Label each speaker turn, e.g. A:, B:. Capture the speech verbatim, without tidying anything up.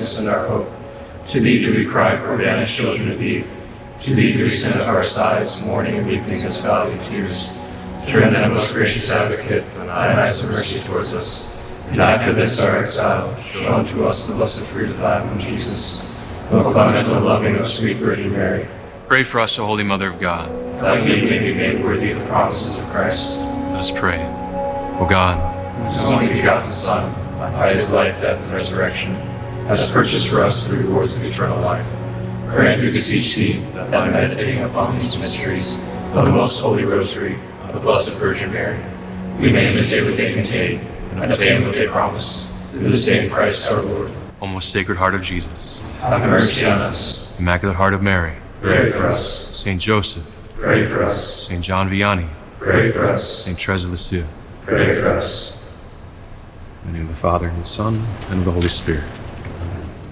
A: brightness and our hope. To thee do we cry, poor banished children of Eve. To thee do we send up our sighs, mourning and weeping as valley of tears. Turn then, most gracious advocate, thine eyes of mercy towards us. And after this our exile, show unto us the blessed fruit of thy womb, Jesus. O clement and loving, O sweet Virgin Mary.
B: Pray for us, O Holy Mother of God.
A: That we may be made worthy of the promises of Christ.
B: Let us pray. O God,
A: whose only begotten Son, by his life, death, and resurrection, has purchased for us the rewards of eternal life, grant, we beseech thee, that by meditating upon these mysteries of the most holy Rosary of the Blessed Virgin Mary, we may imitate what they contain and obtain what they promise, through the same Christ our Lord.
B: O most Sacred Heart of Jesus,
A: Have mercy on us.
B: Immaculate Heart of Mary,
A: Pray for us.
B: Saint Joseph,
A: Pray for us.
B: Saint John Vianney,
A: Pray for us.
B: Saint Therese of Lisieux.
A: Pray for us.
B: In the name of the Father, and the Son, and of the Holy Spirit.